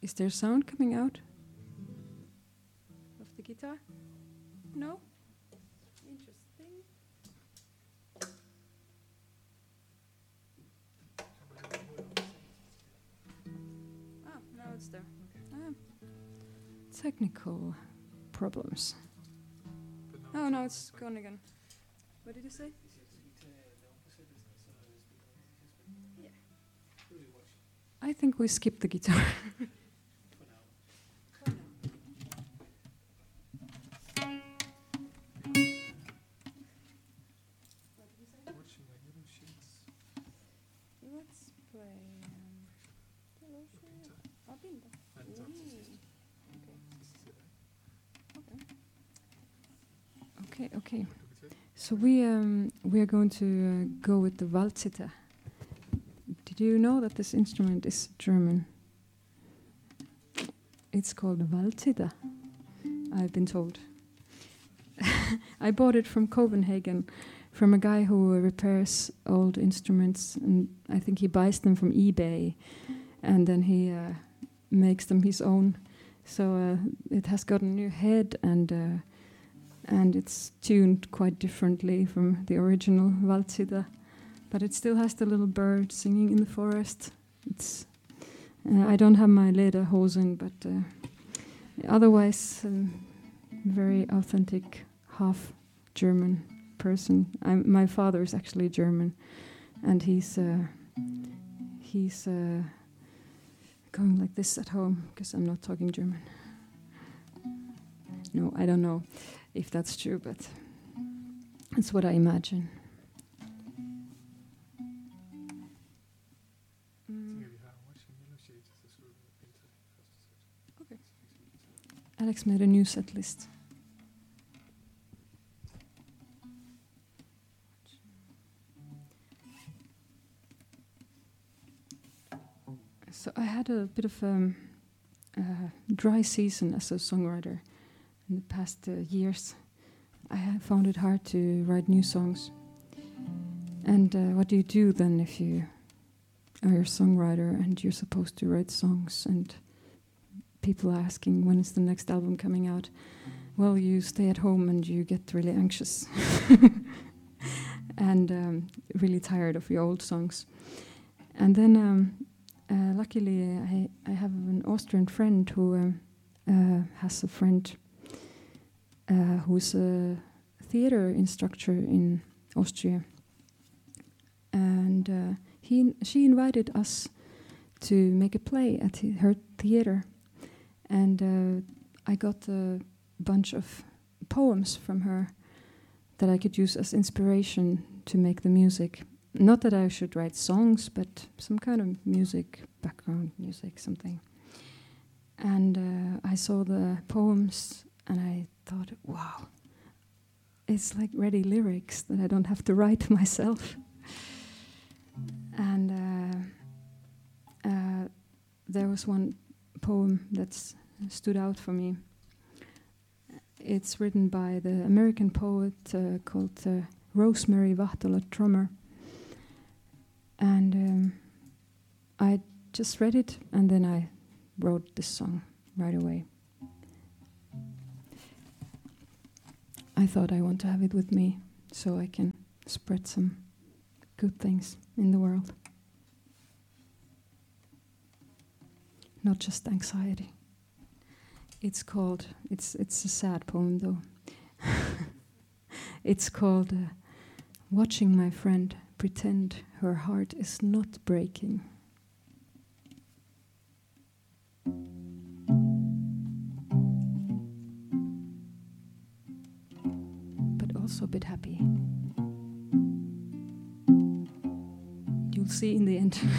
Is there sound coming out of the guitar? No? Interesting. Ah, now it's there. Ah. Technical problems. Oh, no, it's gone again. What did you say? Yeah. I think we skipped the guitar. Let's play Binda. Okay. So we are going to go with the Waldzither. Did you know that this instrument is German? It's called Waldzither, I've been told. I bought it from Copenhagen, from a guy who repairs old instruments, and I think he buys them from eBay, and then he makes them his own. So it has got a new head, and it's tuned quite differently from the original Waldzither, but it still has the little bird singing in the forest. It's I don't have my lederhosen, but otherwise very authentic, half German person. My father is actually German, and he's going like this at home because I'm not talking German. No, I don't know if that's true, but that's what I imagine. Okay. Alex made a new set list. So I had a bit of a dry season as a songwriter in the past years. I have found it hard to write new songs. And what do you do then if you are a songwriter and you're supposed to write songs and people are asking when is the next album coming out? Well, you stay at home and you get really anxious and really tired of your old songs. And then luckily I have an Austrian friend who has a friend who's a theater instructor in Austria. And she invited us to make a play at her theater. And I got a bunch of poems from her that I could use as inspiration to make the music. Not that I should write songs, but some kind of music, background music, something. And I saw the poems and I thought, wow, it's like ready lyrics that I don't have to write myself. And there was one poem that stood out for me. It's written by the American poet called Rosemary Wahtola Trommer. And I just read it, and then I wrote this song right away. I thought I want to have it with me so I can spread some good things in the world. Not just anxiety. It's a sad poem though. It's called Watching My Friend Pretend Her Heart Is Not Breaking. But also a bit happy. You'll see in the end.